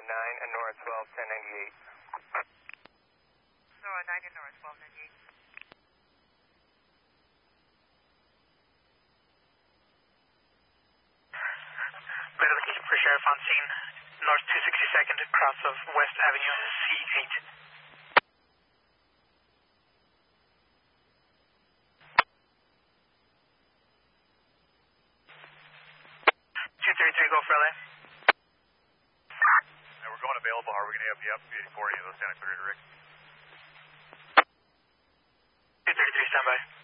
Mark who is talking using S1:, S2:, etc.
S1: and North 12, 1098.
S2: Nora 9 and North 1298.
S3: We're looking for Sheriff on scene, North 262nd, cross of West Avenue, C8. 233, go for LA.
S4: And we're going available. How are we going to have you up before any of those Santa Clarita, Rick?
S3: 233, stand by.